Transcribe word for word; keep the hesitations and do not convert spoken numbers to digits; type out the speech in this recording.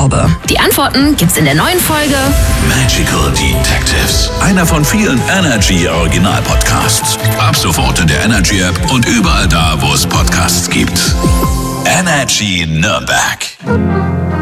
glaube? Die Antworten gibt's in der neuen Folge Magical Detectives. Einer von vielen Energy Original Podcasts. Ab sofort in der Energy App und überall da, wo es Podcasts gibt. Energy Nürnberg.